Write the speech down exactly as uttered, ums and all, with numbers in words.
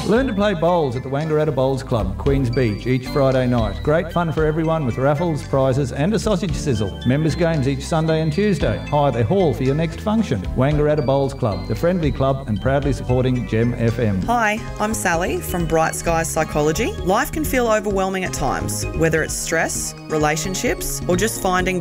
Learn to play bowls at the Wangaratta Bowls Club, Queens Beach, each Friday night. Great fun for everyone with raffles, prizes and a sausage sizzle. Members' games each Sunday and Tuesday. Hire the hall for your next function. Wangaratta Bowls Club, the friendly club and proudly supporting Gem F M. Hi, I'm Sally from Bright Skies Psychology. Life can feel overwhelming at times, whether it's stress, relationships or just finding